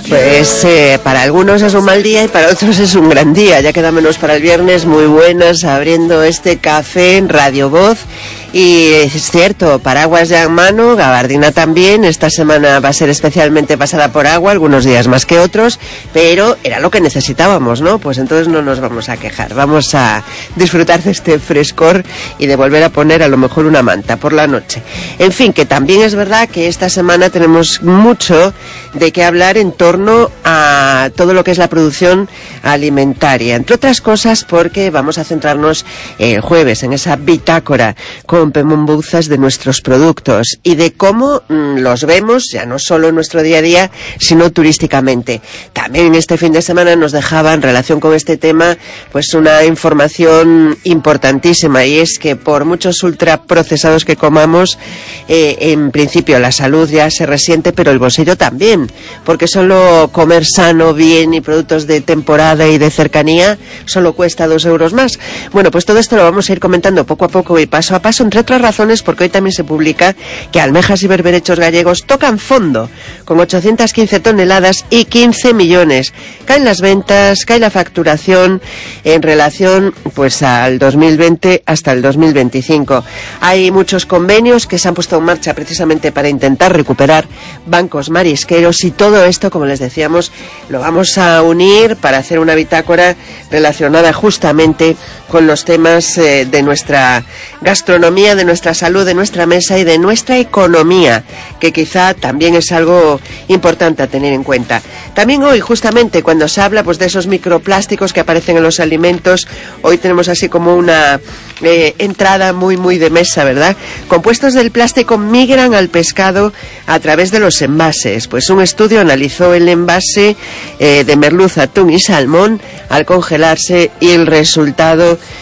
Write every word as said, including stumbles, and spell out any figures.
Pues eh, para algunos es un mal día y para otros es un gran día. Ya queda menos para el viernes. Muy buenas, abriendo este café en Radio Voz. Y es cierto, paraguas ya en mano, gabardina también. Esta semana va a ser especialmente pasada por agua, algunos días más que otros, pero era lo que necesitábamos, ¿no? Pues entonces no nos vamos a quejar. Vamos a disfrutar de este frescor y de volver a poner a lo mejor una manta por la noche. En fin, que también es verdad que esta semana tenemos mucho de qué hablar en torno a todo lo que es la producción alimentaria. Entre otras cosas porque vamos a centrarnos el jueves en esa bitácora con Pemón Bouzas de nuestros productos y de cómo mmm, los vemos ya no solo en nuestro día a día, sino turísticamente. También este fin de semana nos dejaba en relación con este tema pues una información importantísima, y es que por muchos ultraprocesados que comamos, eh, en principio la salud ya se resiente, pero el bolsillo también, porque solo comer sano, bien y productos de temporada y de cercanía solo cuesta dos euros más. Bueno, pues todo esto lo vamos a ir comentando poco a poco y paso a paso, entre otras razones porque hoy también se publica que almejas y berberechos gallegos tocan fondo con ochocientas quince toneladas y quince millones. Caen las ventas, cae la facturación en relación pues al dos mil veinte hasta el dos mil veinticinco. Hay muchos convenios que se han puesto en marcha precisamente para intentar recuperar bancos marisqueros, y todo esto, como les decíamos, lo vamos a unir para hacer una bitácora relacionada justamente con los temas eh, de nuestra gastronomía, de nuestra salud, de nuestra mesa y de nuestra economía, que quizá también es algo importante a tener en cuenta. También hoy, justamente, cuando se habla pues de esos microplásticos que aparecen en los alimentos, hoy tenemos así como una eh, entrada muy muy de mesa, ¿verdad? Compuestos del plástico migran al pescado a través de los envases. Pues un estudio analizó el envase eh, de merluza, atún y salmón al congelarse, y el resultado